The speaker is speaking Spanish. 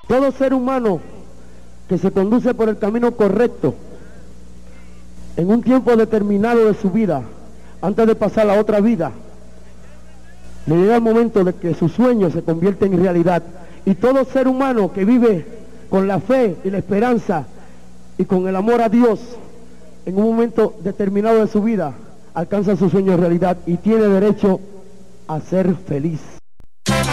Todo ser humano que se conduce por el camino correcto, en un tiempo determinado de su vida, antes de pasar a otra vida, le llega el momento de que sus sueños se convierten en realidad. Y todo ser humano que vive con la fe y la esperanza y con el amor a Dios, en un momento determinado de su vida, alcanza sus sueños en realidad y tiene derecho a ser feliz.